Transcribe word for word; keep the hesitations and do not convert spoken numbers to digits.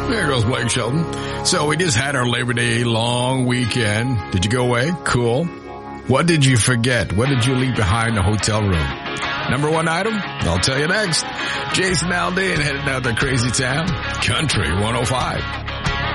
There goes Blake Shelton. So we just had our Labor Day long weekend. Did you go away? Cool. What did you forget? What did you leave behind in the hotel room? Number one item? I'll tell you next. Jason Aldean headed out to Crazy Town. Country one oh five.